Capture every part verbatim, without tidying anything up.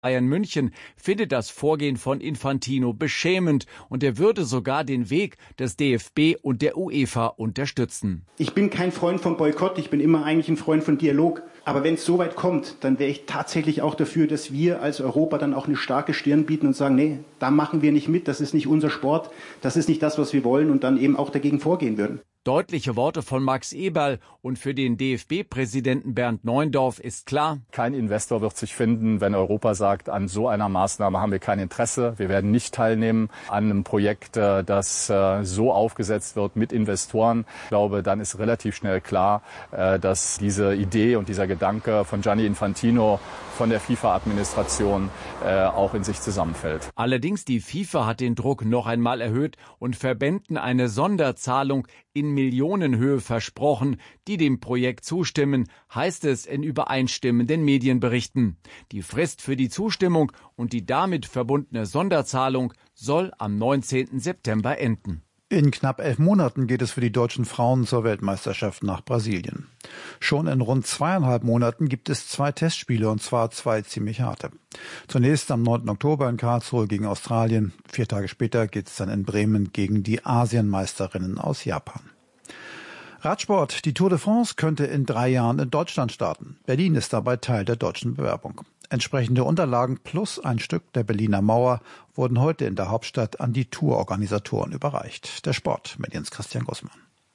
Bayern München findet das Vorgehen von Infantino beschämend und er würde sogar den Weg des D F B und der UEFA unterstützen. Ich bin kein Freund von Boykott, ich bin immer eigentlich ein Freund von Dialog. Aber wenn es so weit kommt, dann wäre ich tatsächlich auch dafür, dass wir als Europa dann auch eine starke Stirn bieten und sagen, nee, da machen wir nicht mit, das ist nicht unser Sport, das ist nicht das, was wir wollen und dann eben auch dagegen vorgehen würden. Deutliche Worte von Max Eberl und für den D F B-Präsidenten Bernd Neuendorf ist klar: Kein Investor wird sich finden, wenn Europa sagt, an so einer Maßnahme haben wir kein Interesse. Wir werden nicht teilnehmen an einem Projekt, das so aufgesetzt wird mit Investoren. Ich glaube, dann ist relativ schnell klar, dass diese Idee und dieser Gedanke von Gianni Infantino, von der FIFA-Administration auch in sich zusammenfällt. Allerdings die FIFA hat den Druck noch einmal erhöht und Verbänden eine Sonderzahlung in Millionenhöhe versprochen, die dem Projekt zustimmen, heißt es in übereinstimmenden Medienberichten. Die Frist für die Zustimmung und die damit verbundene Sonderzahlung soll am neunzehnten September enden. In knapp elf Monaten geht es für die deutschen Frauen zur Weltmeisterschaft nach Brasilien. Schon in rund zweieinhalb Monaten gibt es zwei Testspiele, und zwar zwei ziemlich harte. Zunächst am neunten Oktober in Karlsruhe gegen Australien. Vier Tage später geht es dann in Bremen gegen die Asienmeisterinnen aus Japan. Radsport. Die Tour de France könnte in drei Jahren in Deutschland starten. Berlin ist dabei Teil der deutschen Bewerbung. Entsprechende Unterlagen plus ein Stück der Berliner Mauer wurden heute in der Hauptstadt an die Tourorganisatoren überreicht. Der Sport mit Jens Christian Gussmann.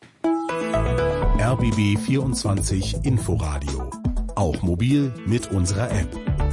R B B vierundzwanzig Inforadio. Auch mobil mit unserer App.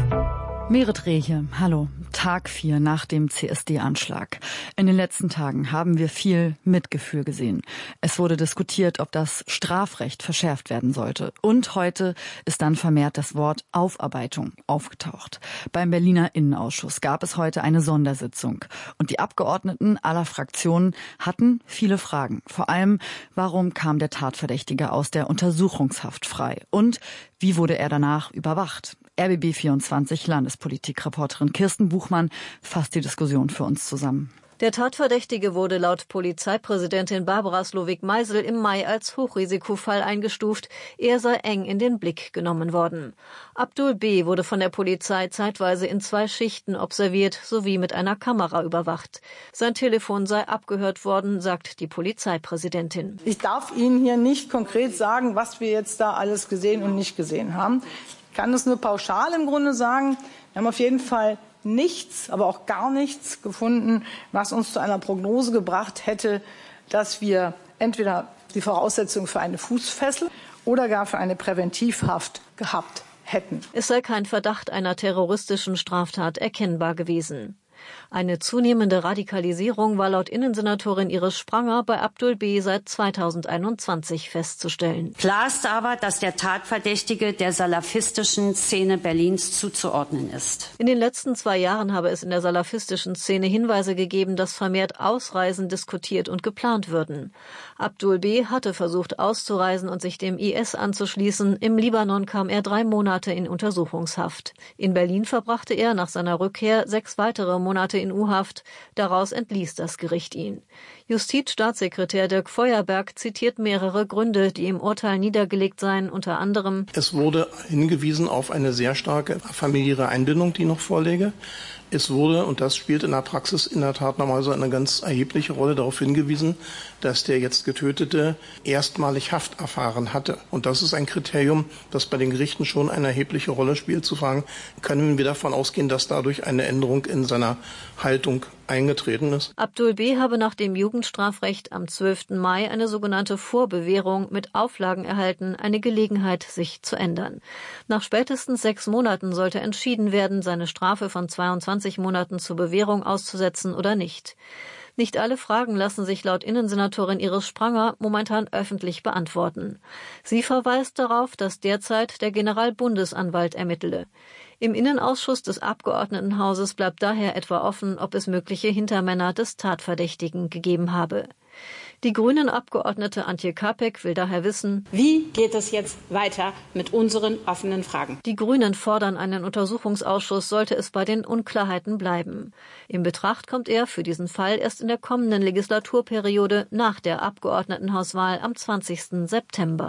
Merit Reche, hallo. Tag vier nach dem C S D-Anschlag. In den letzten Tagen haben wir viel Mitgefühl gesehen. Es wurde diskutiert, ob das Strafrecht verschärft werden sollte. Und heute ist dann vermehrt das Wort Aufarbeitung aufgetaucht. Beim Berliner Innenausschuss gab es heute eine Sondersitzung. Und die Abgeordneten aller Fraktionen hatten viele Fragen. Vor allem, warum kam der Tatverdächtige aus der Untersuchungshaft frei? Und wie wurde er danach überwacht? R B B vierundzwanzig Landespolitik-Reporterin Kirsten Buchmann fasst die Diskussion für uns zusammen. Der Tatverdächtige wurde laut Polizeipräsidentin Barbara Slowik-Meisel im Mai als Hochrisikofall eingestuft. Er sei eng in den Blick genommen worden. Abdul B. wurde von der Polizei zeitweise in zwei Schichten observiert sowie mit einer Kamera überwacht. Sein Telefon sei abgehört worden, sagt die Polizeipräsidentin. Ich darf Ihnen hier nicht konkret sagen, was wir jetzt da alles gesehen und nicht gesehen haben. Ich kann das nur pauschal im Grunde sagen. Wir haben auf jeden Fall nichts, aber auch gar nichts gefunden, was uns zu einer Prognose gebracht hätte, dass wir entweder die Voraussetzungen für eine Fußfessel oder gar für eine Präventivhaft gehabt hätten. Es sei kein Verdacht einer terroristischen Straftat erkennbar gewesen. Eine zunehmende Radikalisierung war laut Innensenatorin Iris Spranger bei Abdul B. seit zweitausendeinundzwanzig festzustellen. Klar ist aber, dass der Tatverdächtige der salafistischen Szene Berlins zuzuordnen ist. In den letzten zwei Jahren habe es in der salafistischen Szene Hinweise gegeben, dass vermehrt Ausreisen diskutiert und geplant würden. Abdul B. hatte versucht auszureisen und sich dem I S anzuschließen. Im Libanon kam er drei Monate in Untersuchungshaft. In Berlin verbrachte er nach seiner Rückkehr sechs weitere Monate in U-Haft. Daraus entließ das Gericht ihn. Justizstaatssekretär Dirk Feuerberg zitiert mehrere Gründe, die im Urteil niedergelegt seien, unter anderem: Es wurde hingewiesen auf eine sehr starke familiäre Einbindung, die noch vorläge. Es wurde, und das spielt in der Praxis in der Tat nochmal so eine ganz erhebliche Rolle, darauf hingewiesen, dass der jetzt Getötete erstmalig Haft erfahren hatte. Und das ist ein Kriterium, das bei den Gerichten schon eine erhebliche Rolle spielt, zu fragen, können wir davon ausgehen, dass dadurch eine Änderung in seiner Haltung eingetreten ist. Abdul B. habe nach dem Jugendstrafrecht am zwölften Mai eine sogenannte Vorbewährung mit Auflagen erhalten, eine Gelegenheit, sich zu ändern. Nach spätestens sechs Monaten sollte entschieden werden, seine Strafe von zweiundzwanzig Monaten zur Bewährung auszusetzen oder nicht. Nicht alle Fragen lassen sich laut Innensenatorin Iris Spranger momentan öffentlich beantworten. Sie verweist darauf, dass derzeit der Generalbundesanwalt ermittele. Im Innenausschuss des Abgeordnetenhauses bleibt daher etwa offen, ob es mögliche Hintermänner des Tatverdächtigen gegeben habe. Die Grünen-Abgeordnete Antje Kapek will daher wissen: Wie geht es jetzt weiter mit unseren offenen Fragen? Die Grünen fordern einen Untersuchungsausschuss, sollte es bei den Unklarheiten bleiben. In Betracht kommt er für diesen Fall erst in der kommenden Legislaturperiode nach der Abgeordnetenhauswahl am zwanzigsten September.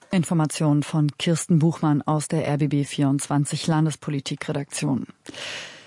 Informationen von Kirsten Buchmann aus der R B B vierundzwanzig Landespolitikredaktion.